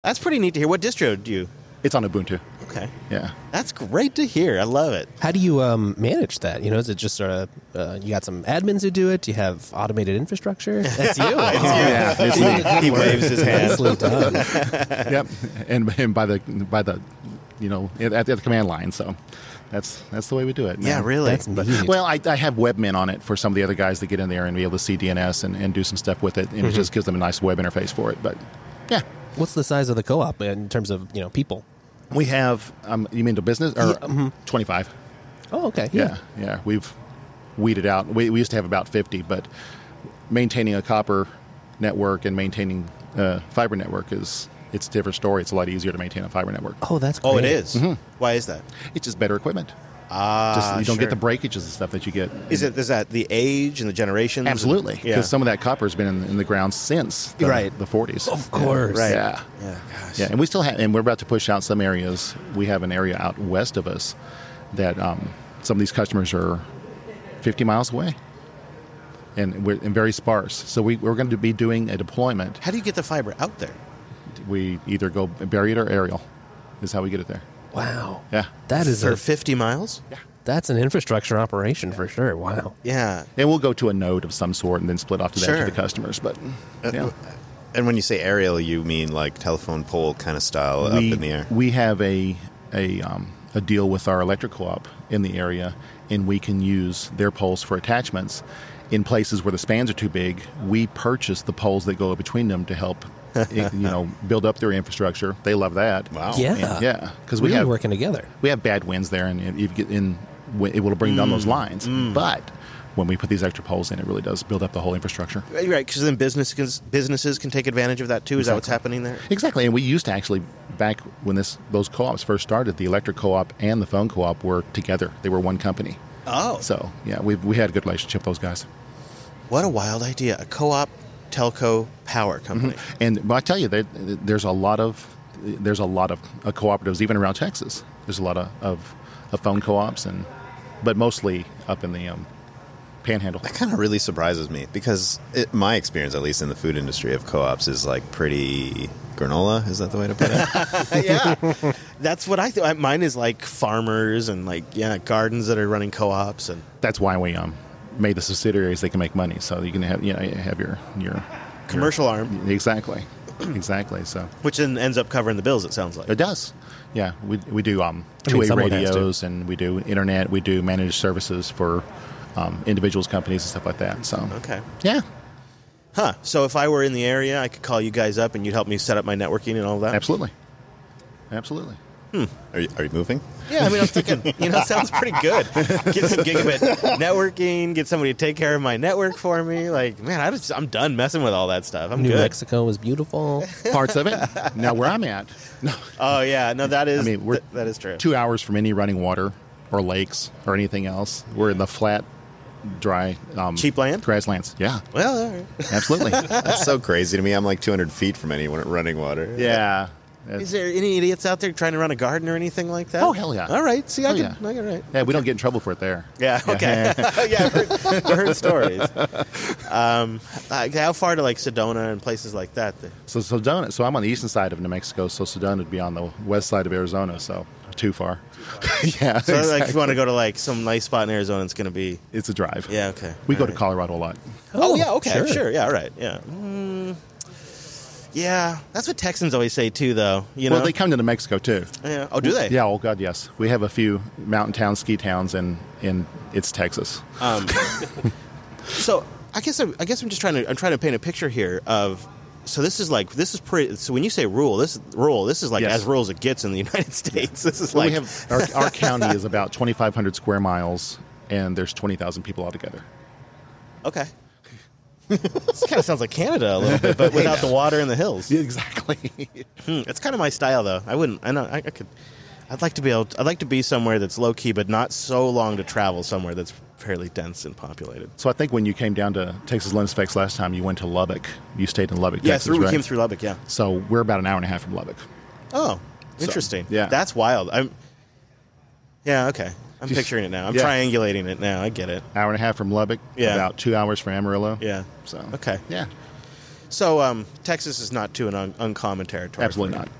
That's pretty neat to hear. What distro do you? It's on Ubuntu. Okay. Yeah. That's great to hear. I love it. How do you manage that? Is it just sort of you got some admins who do it? Do you have automated infrastructure? That's you. Yeah, it's me. He waves his hand. Nicely done. Yep, and by the at the command line. So that's the way we do it. Man. Yeah, really. That's neat. Well, I have webmen on it for some of the other guys that get in there and be able to see DNS and do some stuff with it, and it just gives them a nice web interface for it. But yeah, What's the size of the co-op in terms of people? we have. You mean the business or 25? Oh, okay. Yeah. We've weeded out. We used to have about 50, but maintaining a copper network and maintaining a fiber network it's a different story. It's a lot easier to maintain a fiber network. Oh, that's great. Oh, it is. Why is that? It's just better equipment. You don't sure. get the breakages and stuff that you get. Is that the age and the generations? Absolutely, because Yeah. some of that copper has been in the ground since the 40s. Of course. Right. Yeah. Yeah. Gosh. Yeah, and we still have, and we're about to push out some areas. We have an area out west of us that some of these customers are 50 miles away, and and very sparse. So we're going to be doing a deployment. How do you get the fiber out there? We either go buried or aerial, is how we get it there. Wow. Yeah, That is For 50 miles? that's an infrastructure operation for sure. Wow. Yeah. and we'll go to a node of some sort and then split off to that Sure. to the customers. But yeah. And when you say aerial, you mean like telephone pole kind of style up in the air? We have a deal with our electric co-op in the area, and we can use their poles for attachments. In places where the spans are too big, we purchase the poles that go between them to help, build up their infrastructure. They love that. Wow. Yeah. Yeah, because Really working together. we have bad winds there, and it will bring down those lines. But when we put these extra poles in, it really does build up the whole infrastructure. Right, because then businesses can take advantage of that too. Is that what's happening there? Exactly, and we used to actually, back when those co-ops first started, the electric co-op and the phone co-op were together. They were one company. Oh. So, yeah, we had a good relationship with those guys. What a wild idea. A co-op telco power company. But I tell you, there's a lot of cooperatives even around Texas. There's a lot of phone co-ops, but mostly up in the Panhandle. That kind of really surprises me because my experience, at least in the food industry of co-ops, is like pretty granola. Is that the way to put it? Yeah. That's what I thought. Mine is like farmers and gardens that are running co-ops. And That's why we made the subsidiaries. They can make money, so you can have your commercial arm. Exactly. So Which then ends up covering the bills, it sounds like. it does. Yeah, we do two-way someone has to. radios, and we do internet. We do managed services for individuals, companies, and stuff like that. So Okay. yeah, So if I were in the area, I could call you guys up and you'd help me set up my networking and all that? absolutely. Are you moving? Yeah, I mean, I'm thinking, sounds pretty good. Get some gigabit networking, get somebody to take care of my network for me. Like, man, I'm done messing with all that stuff. I'm New good. Mexico is beautiful. Parts of it. Now, where I'm at, no, Oh, yeah. No, that is, we're that is true. 2 hours from any running water or lakes or anything else. We're in the flat, dry, Cheap land? grasslands. Yeah, Well, all right. absolutely. That's so crazy to me. I'm like 200 feet from any running water. Yeah. Is there any idiots out there trying to run a garden or anything like that? Oh, hell yeah. All right. See, I Oh, get right. Yeah, we don't get in trouble for it there. Yeah, okay. Yeah, I've heard stories. How far to like Sedona and places like that? So Sedona. So I'm on the eastern side of New Mexico. So Sedona would be on the west side of Arizona. So too far. Yeah. So like if exactly. you want to go to like some nice spot in Arizona, it's going to be... It's a drive. Yeah, okay. We All go right. to Colorado a lot. Oh, yeah, okay, sure. Yeah, all right, yeah. Yeah, that's what Texans always say too, though. Well, they come to New Mexico too. Yeah. Oh, do they? Yeah. Oh God, yes. We have a few mountain towns, ski towns, and it's Texas. So I guess I'm just trying to paint a picture here of. So this is pretty. So when you say rural, this is like Yes. as rural as it gets in the United States. This is Well, like we have our county is about 2,500 square miles, and there's 20,000 people altogether. okay. This kind of sounds like Canada a little bit, but without the water and the hills. Exactly. It's kind of my style, though. I wouldn't. I know. I could. I'd like to be somewhere that's low key, but not so long to travel. Somewhere that's fairly dense and populated. So I think when you came down to Texas Linux Effects last time, you went to Lubbock. You stayed in Lubbock, Yeah, Texas, we right? came through Lubbock. Yeah. So we're about an hour and a half from Lubbock. Oh, interesting. yeah. That's wild. Yeah, okay. I'm picturing it now. I'm Yeah. triangulating it now. I get it. Hour and a half from Lubbock. Yeah. About 2 hours from Amarillo. Yeah. So Okay. yeah, So Texas is not too an uncommon territory. absolutely not.